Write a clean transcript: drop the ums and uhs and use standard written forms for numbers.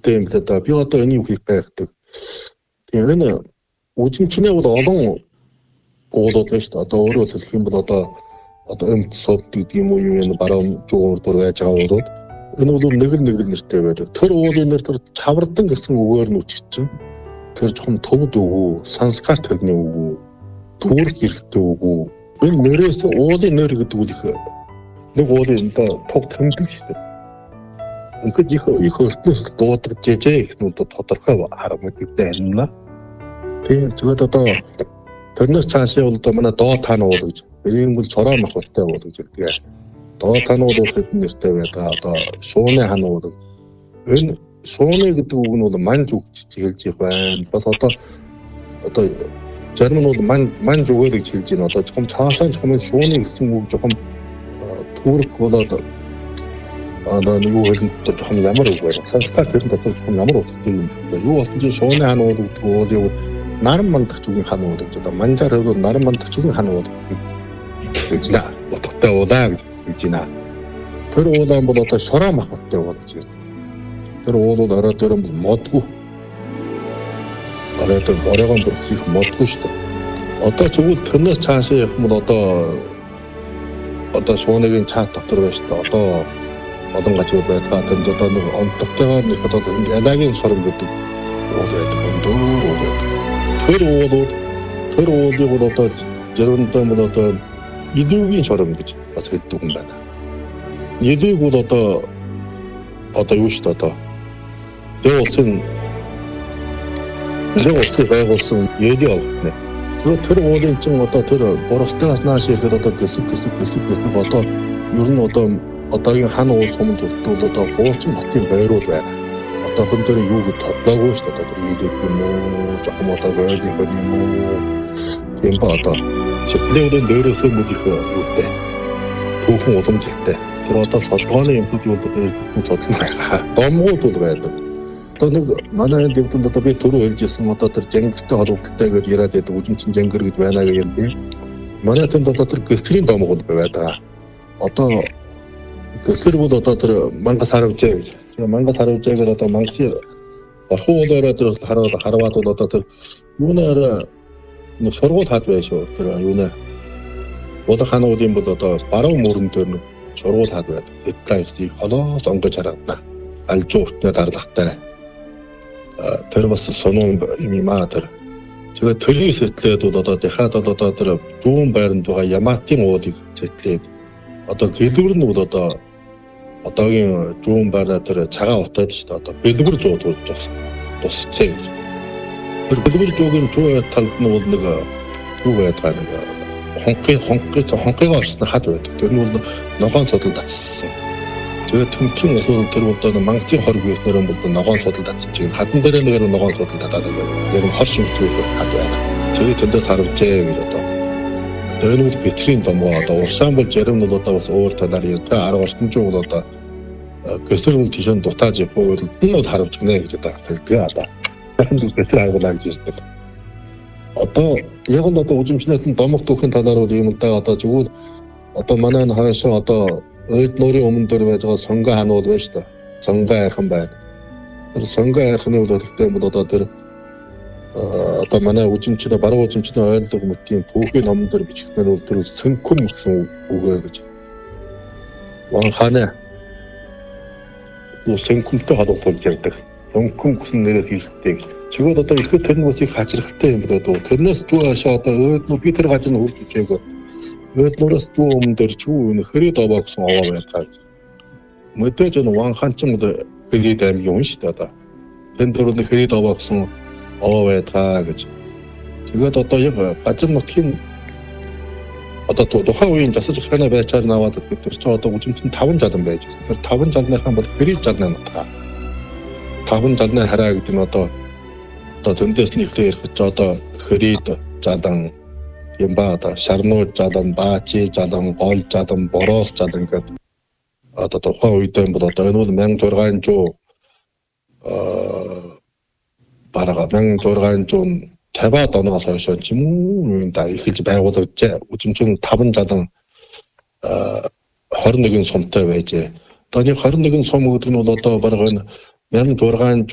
хэрэгтэй юм л да. Би одоо энийг хийх байхдаг. Тэгээ энэ үжимчнээ бол олон уулууд байна шүү дээ. Одоо өөрөөр хэлэх юм бол одоо эмт сод гэдэг юм уу энэ баруун жугуур дөр байж байгаа уулууд. Энэ бол нэг л нэртэй байдаг. Тэр уулын нэр тэр чавардан гэсэн үгээр нь үчигчин. Тэр жоохон төвд үгүй, санскар төрний үгүй, түүрх хэрэгтэй үгүй. Энэ нэрээс уулын нэр гэдэг үл их нэг уулын тог тэмдэг шүү дээ. Ингээд их өртнөөс дуудаг жижиг гэсэн нь тодорхой харамгддаг байна. Тэгээ зөвхөн одоо тэрнээс цаашаа бол одоо манай доо таан уул гэж. Энэ бол цороо махтай уул гэж хэлдэг. Доо таан уул хэдэн нэртэй байдаг. Одоо шууны хан уул. Энэ шууны гэдэг үг нь бол манж үг чиглэж их байна. Бас одоо зарим нь бол манж үгээр гэж хэлж байна. Одоо жоохон цаашаа жоохон шууны гэсэн үг жоохон түүрэг болоод нэг юу хэлэн дотор жоохон ямар үг байна. Санскар тэрэн дотор жоохон ямар утгатай юм. Юу болсон чинь шууны хан уул гэдэг үг наран мандагч үгийн хан уул гэж одоо манжаар хэлбэл наран мандагч үгийн хан уул гэж нэ утгатай уулаа гэж хэлж байна. Тэр уулаа бол одоо шороо махтай уул гэж ярьдаг. Тэр уул бол орой дээр модгүй. Орой дээр оройгон бүрх их модгүй шүү дээ. Одоо зөвхөн тэрнээс цаашаа явах юм бол одоо шууныгийн чат дотор байна шүү дээ. Одоо олон гажуу байдаг. Тэнд одоо нэг онцгойгоо нэг одоо ялагийн шорон гэдэг уул байдаг. Өндөр уул байдаг. Тэр уулыг бол одоо жирэмдээ бол одоо идүүгийн шорон гэж бас хэлдэг юм байна. Идүүг бол одоо юу шүү дээ. Явуулсан байгуулсан яди олгоно. Тэр уулын чинь одоо тэр боростойгоос нааш ирэхэд одоо гэсэг одоо ер нь одоогийн хан уул сумд бол одоо хуучин хотын байрууд байна. Одоо хэн дээр юу гэж тодлоогүй шүү дээ. Тэр идэх юм уу, жоохон одоо гойдих юм уу. Тийм ба одоо чиглэлэн дээрээсээ мэдих үүтэй. Түүхэн уламжлалтай. Тэр одоо солгооны юмуд юу бол тэр тодлоо байгаа. Домгууд бол байдаг. Одоо нэг манай энэ дэвтэнд одоо би түрүү хэлжсэн одоо тэр жангиртай холбогдолтой гэж яриад байдаг үжимчин жангир гэж байна гэж юм би. Манай тэнд одоо тэр гэсрийн домгууд байдаг. Одоо гэсэр бол одоо тэр мангас харавжаа гэж. Тэгээ мангас харавжаагаар одоо мангасны бахуу болоороо тэр харваад бол одоо тэр юунаар нэг сургууль хаад байх шүү. Тэр юунаа Улаан хаан уулын бол одоо баруун мөрөн дээр нэг сургууль хаад байдаг. Эдлайстыг холоос онгож харагдана. Алжууртны дарлагтай. Тэр бас сонон юм аа тэр. Тэгээд төрийн сэтлээд бол одоо дахиад одоо тэр зүүн байранд байгаа Яматын уулыг сэтлээд одоо гэлбэр нь бол одоогийн зүүн байраа тэр цагаан утаад шүү дээ. Одоо бэлбэр зууд болж байна. Тусцээ гэж. Тэр бэлбэр зуугийн зүүн талд нь бол нэг юу байдаг нэг хонхыг орсон хад байдаг. Тэр нь бол ногоон судал татсан. Тэгээд төмтгийн усууд тэр бол мангацын хорг үеснээр бол ногоон судал татчих. Хадан дээр нэг ногоон судал татаад байгаа. Яг нь хор шимтгүүд хад байна. Тэгээд тэндээс харвжээ гэж одоо. Тэр нь гэтрийн домоо одоо урсаан бол зарим нь одоо бас өөр талаар ярьдаг. Арга ортомжоо бол одоо гэсрэн тийшэн дутааж явах бол энэ бол харавж гинэ гэж одоо хэлдэг одоо. Дахин гэтэр харгалаа гэж ярьдаг. Одоо яг л одоо үжимчнээс нь домох түүхийн талаар бол юм л да одоо зөвхөн одоо манай хаашаа одоо Ойд нуурын өмнө дээр байж байгаа сонгой хан уул байна шүү дээ. Сонгой айхан байна. Тэр сонгой айхны бол гэхдээ бол одоо тэр одоо манай үжимчнээ баруун үжимчнээ ойлгох мэтийн түүхийн номон дээр бичгдээр бол тэр сөнкүм гэсэн үгээ гэж. Ван хана сөнкүмтэй холбогдуулж ярьдаг. Сөнкүм гэсэн нэрээр хэлдэг гэж. Чигүүд одоо ихэд тэр нь бас их хачирхалтай юм болоо. Тэрнээс зүү хашаа одоо ойд нуу би тэр гаж нь хурж үжээгөө. Ойд нуураас зүү өмнө дээр чүү хэрэг овоо гэсэн овоо байдаг. Мэдээж энэ Ван хаан ч юм уу хэрэг аймгийн юм шүү дээ одоо. Тэн дээр нэг хэрэг овоо гэсэн овоо байдаг гэж. Тэгээд одоо яг бажин нутгийн одоо тухайн үеийн засаж ахна байчаар наваад бид тэр одоо үжимчин 5 жалан байж байсан. Тэр 5 жалныхан бол хэрэг жалны нутгаа. 5 жалны хараа гэдэг нь одоо зөндөөс нэхлээ ярих ч одоо хэрэг жалан юм ба одоо шарнуу жалан, баачи жалан, гол жалан, бороос жалан гэдэг одоо тухайн үедээ бол одоо энэ бол 1600 бараг 1650-аад оноос хойш юм уу юм да эхэлж байгуулагдаж үжимчин 5 жалан 21 сумтай байжээ. Одоо нэг 21 сум гэдэг нь бол одоо бараг 1600